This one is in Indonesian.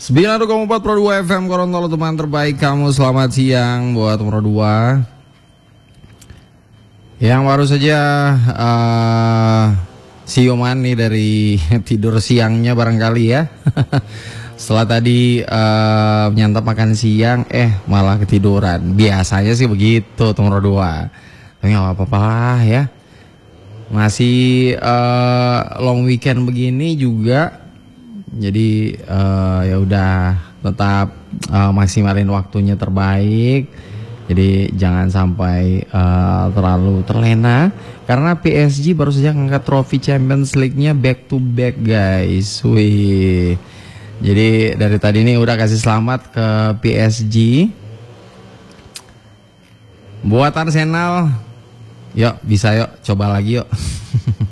92,4 Pro 2 FM Gorontalo, teman terbaik kamu. Selamat siang buat Pro 2 yang baru saja siuman nih dari tidur siangnya barangkali ya. Setelah tadi menyantap makan siang, malah ketiduran. Biasanya sih begitu Pro 2. Tapi nggak apa-apa lah ya. Masih long weekend begini juga. Jadi ya udah tetap maksimalin waktunya terbaik. Jadi jangan sampai terlalu terlena karena PSG baru saja ngangkat trofi Champions League-nya back to back guys. Wih. Jadi dari tadi ini udah kasih selamat ke PSG. Buat Arsenal, yuk bisa yuk coba lagi yuk.